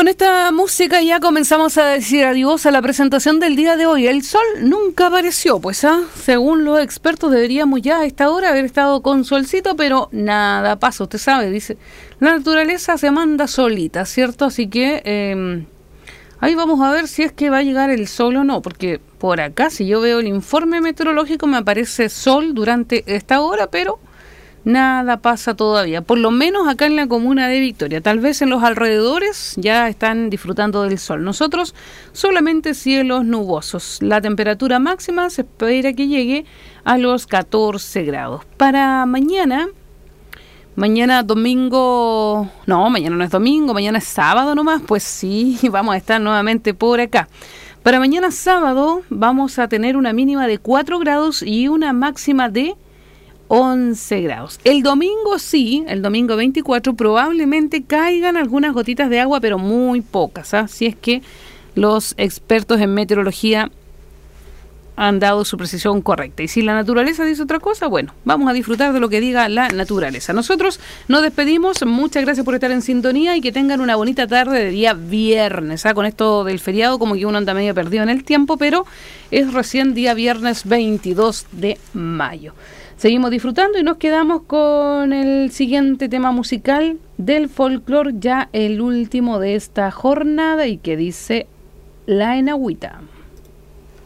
Con esta música ya comenzamos a decir adiós a la presentación del día de hoy. El sol nunca apareció, pues según los expertos deberíamos ya a esta hora haber estado con solcito, pero nada pasa, usted sabe, dice, la naturaleza se manda solita, ¿cierto? Así que ahí vamos a ver si es que va a llegar el sol o no, porque por acá, si yo veo el informe meteorológico, me aparece sol durante esta hora, pero nada pasa todavía, por lo menos acá en la comuna de Victoria. Tal vez en los alrededores ya están disfrutando del sol. Nosotros solamente cielos nubosos. La temperatura máxima se espera que llegue a los 14 grados. Para mañana domingo, no, mañana no es domingo, mañana es sábado nomás, pues sí, vamos a estar nuevamente por acá. Para mañana sábado vamos a tener una mínima de 4 grados y una máxima de 11 grados. El domingo sí, el domingo 24 probablemente caigan algunas gotitas de agua, pero muy pocas, si es que los expertos en meteorología han dado su precisión correcta. Y si la naturaleza dice otra cosa, bueno, vamos a disfrutar de lo que diga la naturaleza. Nosotros nos despedimos, muchas gracias por estar en sintonía y que tengan una bonita tarde de día viernes. Con esto del feriado como que uno anda medio perdido en el tiempo, pero es recién día viernes 22 de mayo. Seguimos disfrutando y nos quedamos con el siguiente tema musical del folclore, ya el último de esta jornada y que dice La Enagüita.